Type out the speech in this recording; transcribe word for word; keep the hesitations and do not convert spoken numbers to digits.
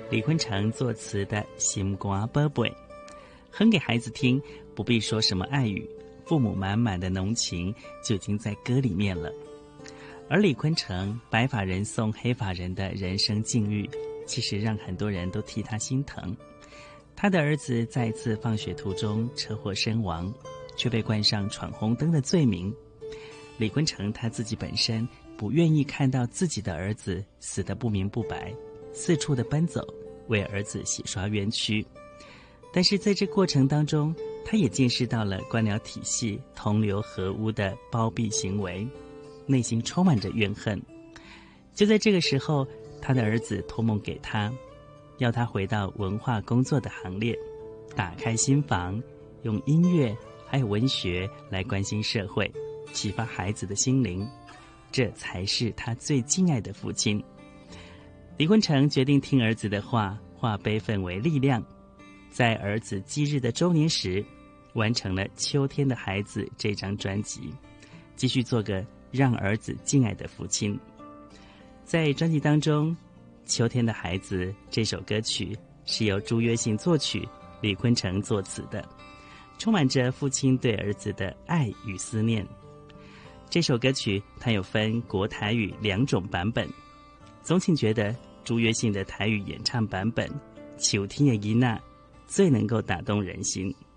李坤城作词的《心肝宝贝》，哼给孩子听，不必说什么爱语，父母满满的浓情就已经在歌里面了。而李坤城白发人送黑发人的人生境遇，其实让很多人都替他心疼。他的儿子在一次放学途中车祸身亡，却被冠上闯红灯的罪名。李坤城他自己本身不愿意看到自己的儿子死得不明不白，四处的奔走，为儿子洗刷冤屈。但是在这过程当中，他也见识到了官僚体系同流合污的包庇行为，内心充满着怨恨。就在这个时候，他的儿子托梦给他，要他回到文化工作的行列，打开心房，用音乐还有文学来关心社会，启发孩子的心灵，这才是他最敬爱的父亲。李坤城决定听儿子的话，化悲愤为力量，在儿子忌日的周年时，完成了《秋天的孩子》这张专辑，继续做个让儿子敬爱的父亲。在专辑当中，《秋天的孩子》这首歌曲是由朱约信作曲，李坤城作词的，充满着父亲对儿子的爱与思念。这首歌曲它有分国台语两种版本，总请觉得朱约信的台语演唱版本《秋天的囡仔》最能够打动人心。